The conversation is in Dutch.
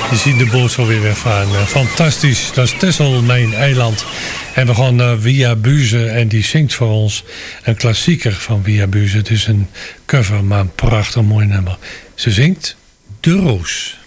Je ziet de boot zo weer wegvaren. Fantastisch. Dat is Texel, mijn eiland. En we gaan naar Via Buze en die zingt voor ons een klassieker van Via Buze. Het is een cover, maar een prachtig mooi nummer. Ze zingt De Roos.